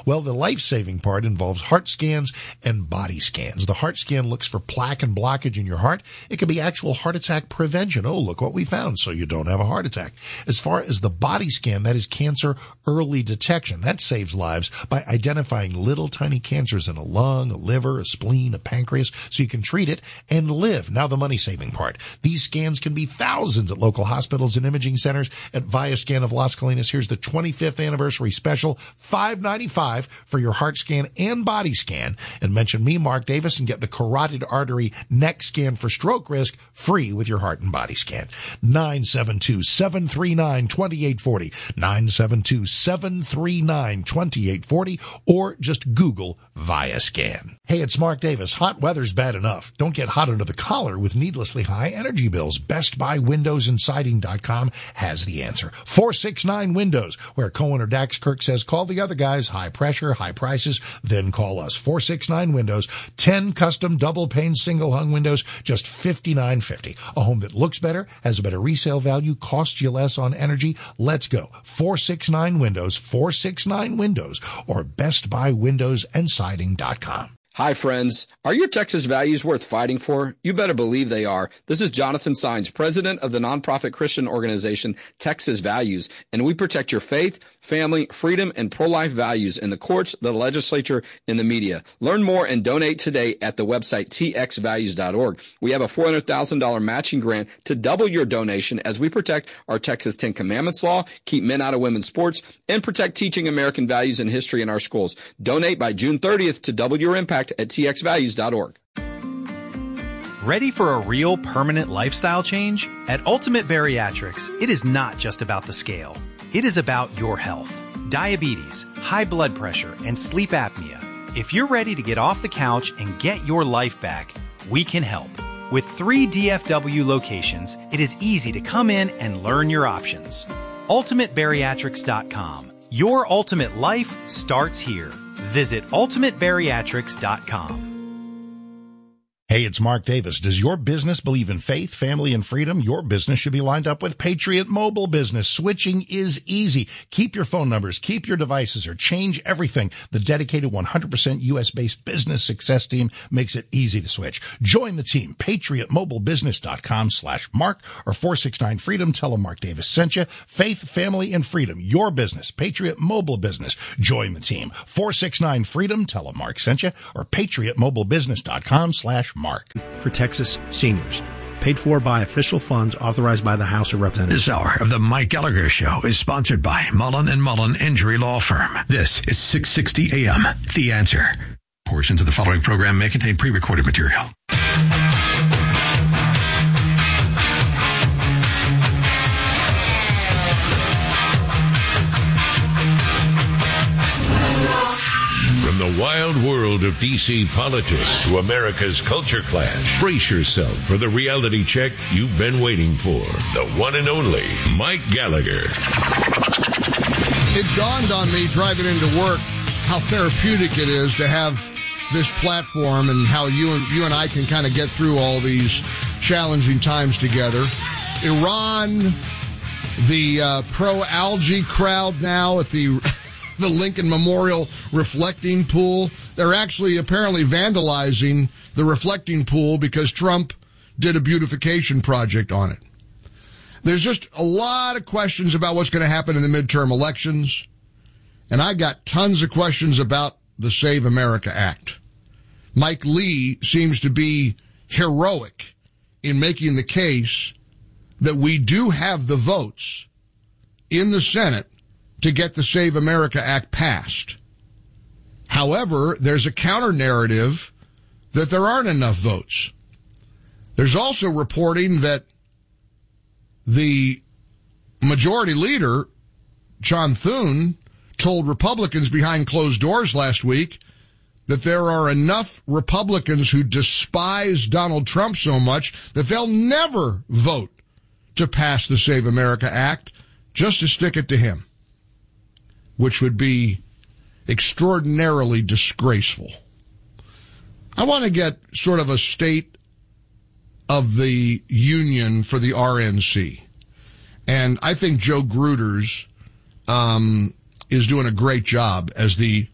Well, the life-saving part involves heart scans and body scans. The heart scan looks for plaque and blockage in your heart. It could be actual heart attack prevention. Oh, look what we found, so you don't have a heart attack. As far as the body scan, that is cancer early detection. That saves lives by identifying little tiny cancers in a lung, a liver, a spleen, a pancreas, so you can treat it and live. Now the money-saving part. These scans can be thousands at local hospitals and imaging centers. At ViaScan of Las Colinas, here's the 25th anniversary special, $5.95 for your heart scan and body scan. And mention me, Mark Davis, and get the carotid artery neck scan for stroke risk free with your heart and body scan. 972-739-2840. 972-739-2840, or just Google ViaScan. Hey, it's Mark Davis. Hot weather's bad enough. Don't get hot under the collar with needlessly high energy bills. Best Buy Windows and Siding.com has the answer. 469 Windows, where Cohen or Dax Kirk says, call the other guys. High pressure, high prices, then call us. 469 Windows, 10 custom double pane single hung windows, just $59.50. A home that looks better, has a better resale value, costs you less on energy. Let's go. 469 Windows, 469 Windows, or Best Buy Windows and Siding.com. Hi, friends. Are your Texas values worth fighting for? You better believe they are. This is Jonathan Sines, president of the nonprofit Christian organization Texas Values, and we protect your faith, family, freedom, and pro-life values in the courts, the legislature, and the media. Learn more and donate today at the website txvalues.org. We have a $400,000 matching grant to double your donation as we protect our Texas 10 Commandments law, keep men out of women's sports, and protect teaching American values and history in our schools. Donate by June 30th to double your impact at txvalues.org. Ready for a real permanent lifestyle change? At Ultimate Bariatrics, it is not just about the scale. It is about your health. Diabetes, high blood pressure, and sleep apnea. If you're ready to get off the couch and get your life back, we can help. With 3 DFW locations, it is easy to come in and learn your options. UltimateBariatrics.com. Your ultimate life starts here. Visit UltimateBariatrics.com. Hey, it's Mark Davis. Does your business believe in faith, family, and freedom? Your business should be lined up with Patriot Mobile Business. Switching is easy. Keep your phone numbers, keep your devices, or change everything. The dedicated 100% U.S.-based business success team makes it easy to switch. Join the team. PatriotMobileBusiness.com/Mark or 469-FREEDOM. Tell them Mark Davis sent you. Faith, family, and freedom. Your business. Patriot Mobile Business. Join the team. 469-FREEDOM. Tell them Mark sent you or PatriotMobileBusiness.com/Mark. For Texas seniors. Paid for by official funds authorized by the House of Representatives. This hour of the Mike Gallagher Show is sponsored by Mullen & Mullen Injury Law Firm. This is 660 AM. The Answer. Portions of the following program may contain pre-recorded material. From the wild world of D.C. politics to America's culture clash, brace yourself for the reality check you've been waiting for. The one and only Mike Gallagher. It dawned on me driving into work how therapeutic it is to have this platform and how you and I can kind of get through all these challenging times together. Iran, the pro-algae crowd now at the Lincoln Memorial reflecting pool. They're actually apparently vandalizing the reflecting pool because Trump did a beautification project on it. There's just a lot of questions about what's going to happen in the midterm elections. And I got tons of questions about the Save America Act. Mike Lee seems to be heroic in making the case that we do have the votes in the Senate to get the Save America Act passed. However, there's a counter-narrative that there aren't enough votes. There's also reporting that the majority leader, John Thune, told Republicans behind closed doors last week that there are enough Republicans who despise Donald Trump so much that they'll never vote to pass the Save America Act just to stick it to him, which would be extraordinarily disgraceful. I want to get sort of a state of the union for the RNC. And I think Joe Gruters is doing a great job as the